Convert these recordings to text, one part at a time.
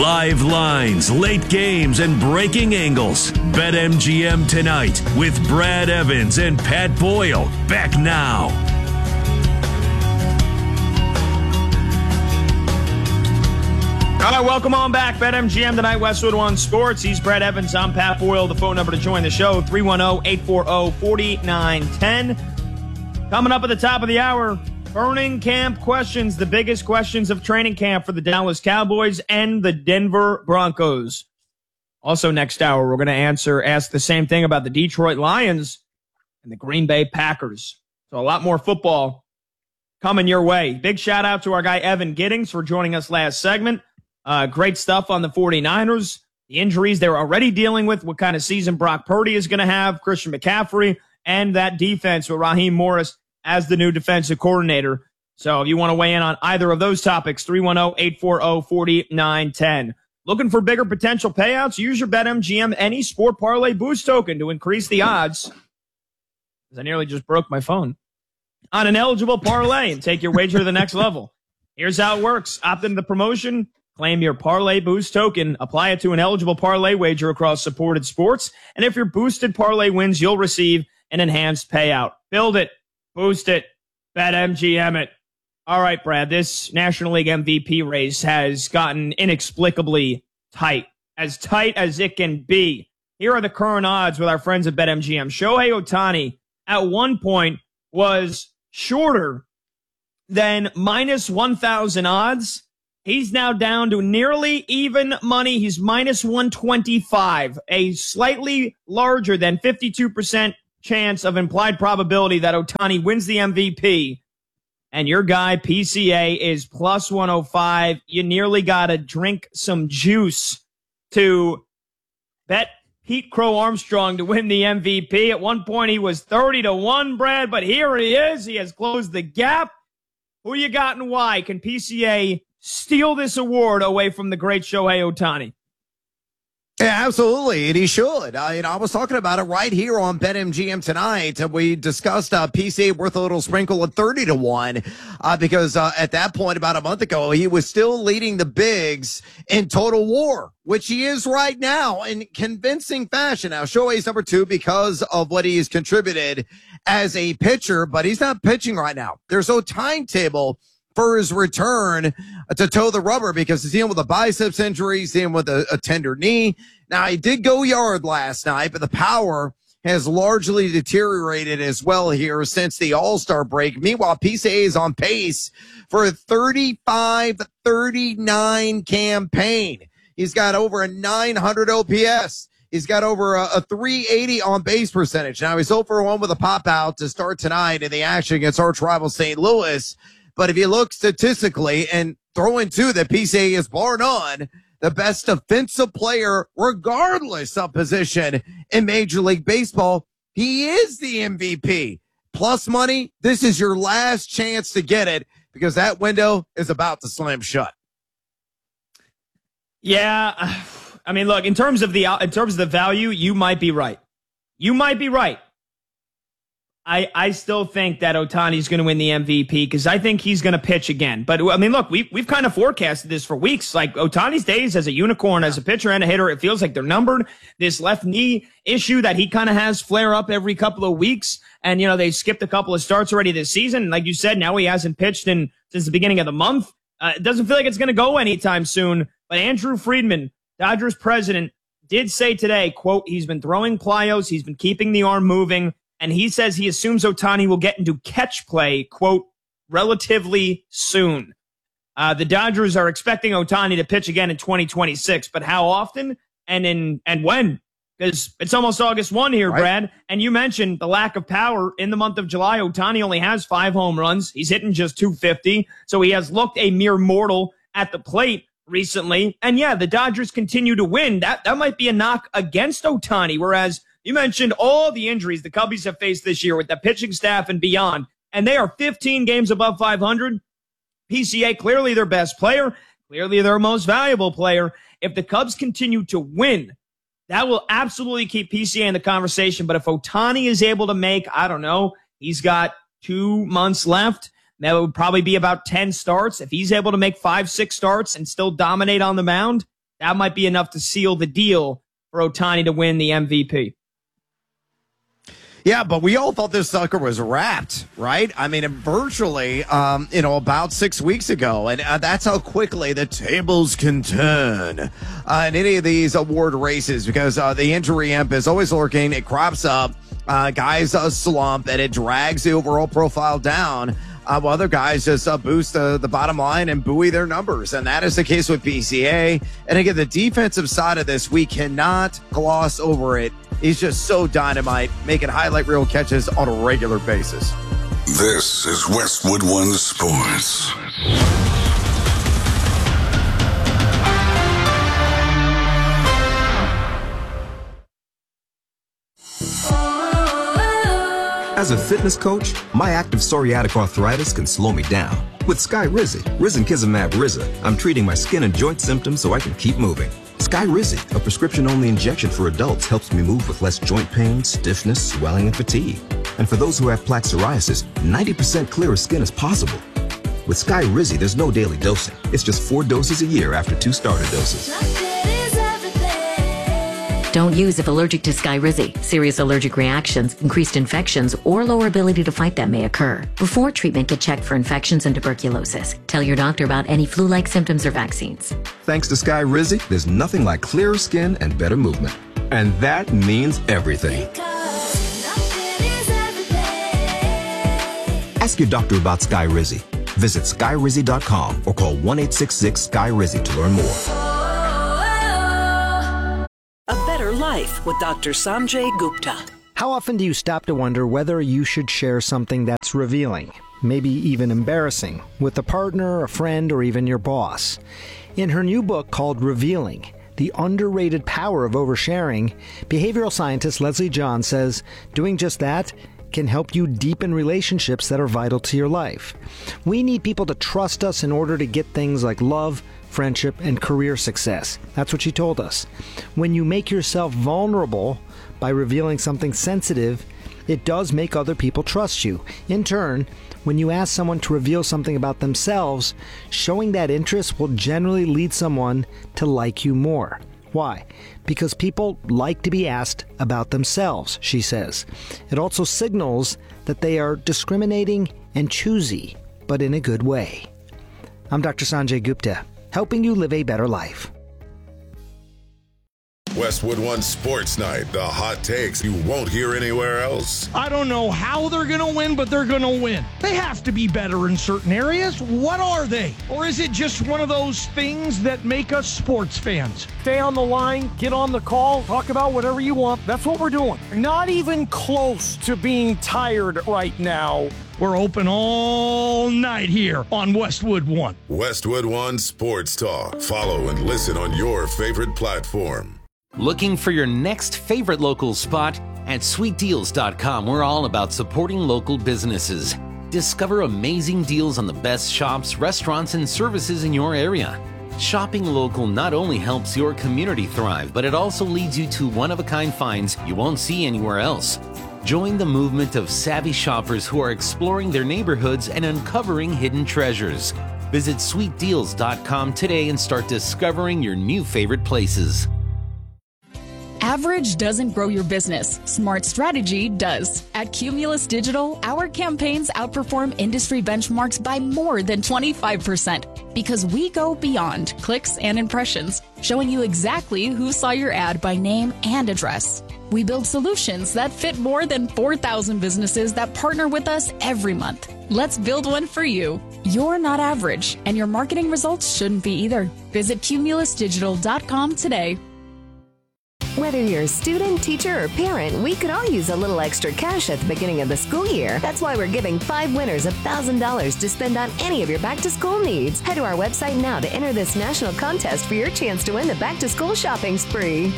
Live lines, late games, and breaking angles. BetMGM tonight with Brad Evans and Pat Boyle. Back now. All right, welcome on back. BetMGM tonight, Westwood One Sports. He's Brad Evans. I'm Pat Boyle. The phone number to join the show, 310-840-4910. Coming up at the top of the hour, burning camp questions, the biggest questions of training camp for the Dallas Cowboys and the Denver Broncos. Also next hour, we're going to ask the same thing about the Detroit Lions and the Green Bay Packers. So a lot more football coming your way. Big shout out to our guy Evan Giddings for joining us last segment. Great stuff on the 49ers, the injuries they're already dealing with, what kind of season Brock Purdy is going to have, Christian McCaffrey, and that defense with Raheem Morris as the new defensive coordinator. So if you want to weigh in on either of those topics, 310-840-4910. Looking for bigger potential payouts? Use your BetMGM Any Sport Parlay Boost token to increase the odds. I nearly just broke my phone. On an eligible parlay and take your wager to the next level. Here's how it works. Opt into the promotion. Claim your Parlay Boost token, apply it to an eligible parlay wager across supported sports, and if your boosted parlay wins, you'll receive an enhanced payout. Build it, boost it, BetMGM it. All right, Brad, this National League MVP race has gotten inexplicably tight as it can be. Here are the current odds with our friends at BetMGM. Shohei Ohtani at one point was shorter than minus 1,000 odds. He's now down to nearly even money. He's minus 125, a slightly larger than 52% chance of implied probability that Ohtani wins the MVP. And your guy, PCA, is plus 105. You nearly got to drink some juice to bet Pete Crow Armstrong to win the MVP. At one point, he was 30-1, Brad, but here he is. He has closed the gap. Who you got and why? Can PCA steal this award away from the great Shohei Ohtani? Yeah, absolutely, and he should. I was talking about it right here on BetMGM tonight. We discussed PCA worth a little sprinkle of 30-1 because at that point about a month ago, he was still leading the bigs in total WAR, which he is right now in convincing fashion. Now, Shohei's number 2 because of what he's contributed as a pitcher, but he's not pitching right now. There's no timetable for his return to toe the rubber because he's dealing with a biceps injury, he's dealing with a tender knee. Now, he did go yard last night, but the power has largely deteriorated as well here since the All-Star break. Meanwhile, PCA is on pace for a 35-39 campaign. He's got over a 900 OPS. He's got over a 380 on base percentage. Now, he's 0-for-1 with a pop-out to start tonight in the action against arch rival St. Louis. But if you look statistically and throw in too that PCA is bar none the best defensive player regardless of position in Major League Baseball, he is the MVP. Plus money, this is your last chance to get it because that window is about to slam shut. Yeah, I mean, look, in terms of the value, you might be right. You might be right. I still think that Ohtani's going to win the MVP because I think he's going to pitch again. But, I mean, look, we've kind of forecasted this for weeks. Like, Ohtani's days as a unicorn, as a pitcher and a hitter, it feels like they're numbered. This left knee issue that he kind of has flare up every couple of weeks. And, you know, they skipped a couple of starts already this season. Like you said, now he hasn't pitched since the beginning of the month. It doesn't feel like it's going to go anytime soon. But Andrew Friedman, Dodgers president, did say today, quote, he's been throwing plyos, he's been keeping the arm moving. And he says he assumes Ohtani will get into catch play, quote, relatively soon. The Dodgers are expecting Ohtani to pitch again in 2026, but how often and when? Because it's almost August 1 here, right, Brad. And you mentioned the lack of power in the month of July. Ohtani only has 5 home runs. He's hitting just 250. So he has looked a mere mortal at the plate recently. And yeah, the Dodgers continue to win. That might be a knock against Ohtani, whereas you mentioned all the injuries the Cubbies have faced this year with the pitching staff and beyond, and they are 15 games above 500. PCA, clearly their best player, clearly their most valuable player. If the Cubs continue to win, that will absolutely keep PCA in the conversation. But if Ohtani is able to make, I don't know, he's got 2 months left, that would probably be about 10 starts. If he's able to make 5-6 starts and still dominate on the mound, That might be enough to seal the deal for Ohtani to win the MVP. Yeah, but we all thought this sucker was wrapped, right? I mean, virtually, about 6 weeks ago. And that's how quickly the tables can turn in any of these award races, because the injury imp is always lurking. It crops up. Guys slump, and it drags the overall profile down. While other guys just boost the bottom line and buoy their numbers. And that is the case with PCA. And again, the defensive side of this, we cannot gloss over it. He's just so dynamite, making highlight reel catches on a regular basis. This is Westwood One Sports. As a fitness coach, my active psoriatic arthritis can slow me down. With Skyrizi, Risankizumab Riza, I'm treating my skin and joint symptoms so I can keep moving. Skyrizi, a prescription-only injection for adults, helps me move with less joint pain, stiffness, swelling, and fatigue. And for those who have plaque psoriasis, 90% clearer skin is possible. With Skyrizi, there's no daily dosing. It's just 4 doses a year after 2 starter doses. Don't use if allergic to Skyrizi. Serious allergic reactions, increased infections, or lower ability to fight them may occur. Before treatment, get checked for infections and tuberculosis. Tell your doctor about any flu-like symptoms or vaccines. Thanks to Skyrizi, there's nothing like clearer skin and better movement. And that means everything. Ask your doctor about Skyrizi. Visit Skyrizi.com or call 1-866-SKY-RIZI to learn more. A Better Life with Dr. Sanjay Gupta. How often do you stop to wonder whether you should share something that's revealing, maybe even embarrassing, with a partner, a friend, or even your boss? In her new book called Revealing, The Underrated Power of Oversharing, behavioral scientist Leslie John says doing just that can help you deepen relationships that are vital to your life. We need people to trust us in order to get things like love, friendship, and career success. That's what she told us. When you make yourself vulnerable by revealing something sensitive, it does make other people trust you. In turn, when you ask someone to reveal something about themselves, showing that interest will generally lead someone to like you more. Why? Because people like to be asked about themselves, she says. It also signals that they are discriminating and choosy, but in a good way. I'm Dr. Sanjay Gupta, helping you live a better life. Westwood One Sports Night, the hot takes you won't hear anywhere else. I don't know how they're going to win, but they're going to win. They have to be better in certain areas. What are they? Or is it just one of those things that make us sports fans? Stay on the line, get on the call, talk about whatever you want. That's what we're doing. Not even close to being tired right now. We're open all night here on Westwood One. Westwood One Sports Talk. Follow and listen on your favorite platform. Looking for your next favorite local spot? At sweetdeals.com, we're all about supporting local businesses. Discover amazing deals on the best shops, restaurants, and services in your area. Shopping local not only helps your community thrive, but it also leads you to one-of-a-kind finds you won't see anywhere else. Join the movement of savvy shoppers who are exploring their neighborhoods and uncovering hidden treasures. Visit sweetdeals.com today and start discovering your new favorite places. Average doesn't grow your business. Smart strategy does. At Cumulus Digital, our campaigns outperform industry benchmarks by more than 25% because we go beyond clicks and impressions, showing you exactly who saw your ad by name and address. We build solutions that fit more than 4,000 businesses that partner with us every month. Let's build one for you. You're not average, and your marketing results shouldn't be either. Visit cumulusdigital.com today. Whether you're a student, teacher, or parent, we could all use a little extra cash at the beginning of the school year. That's why we're giving 5 winners $1,000 to spend on any of your back-to-school needs. Head to our website now to enter this national contest for your chance to win the back-to-school shopping spree.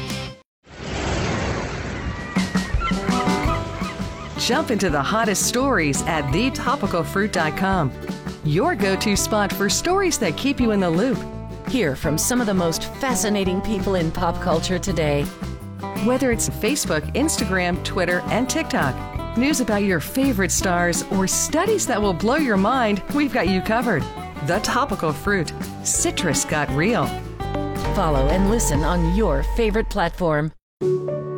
Jump into the hottest stories at thetopicalfruit.com. Your go-to spot for stories that keep you in the loop. Hear from some of the most fascinating people in pop culture today. Whether it's Facebook, Instagram, Twitter, and TikTok, news about your favorite stars, or studies that will blow your mind, we've got you covered. The Topical Fruit. Citrus got real. Follow and listen on your favorite platform.